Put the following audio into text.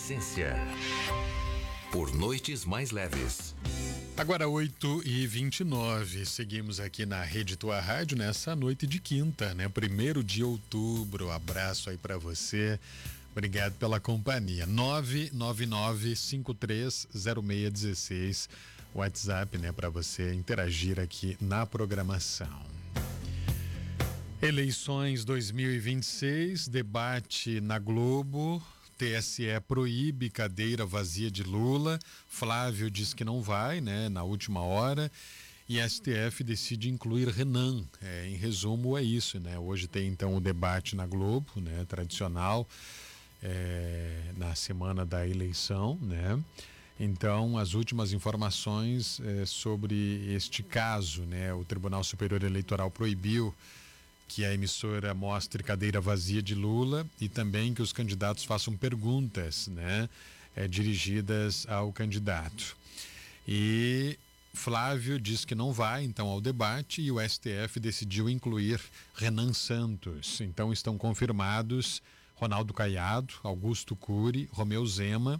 essência. Por noites mais leves. Agora 8h29, seguimos aqui na Rede Tua Rádio nessa noite de quinta, né? 1º de outubro, abraço aí pra você, obrigado pela companhia. 999530616, WhatsApp, né? Pra você interagir aqui na programação. Eleições 2026, debate na Globo. TSE proíbe cadeira vazia de Lula. Flávio diz que não vai, né, na última hora. E STF decide incluir Renan. Em resumo, é isso, né? Hoje tem então o debate na Globo, né, tradicional, na semana da eleição, né? Então, as últimas informações sobre este caso, né? O Tribunal Superior Eleitoral proibiu que a emissora mostre cadeira vazia de Lula e também que os candidatos façam perguntas, né, dirigidas ao candidato. E Flávio diz que não vai, então, ao debate, e o STF decidiu incluir Renan Santos. Então, estão confirmados Ronaldo Caiado, Augusto Cury, Romeu Zema,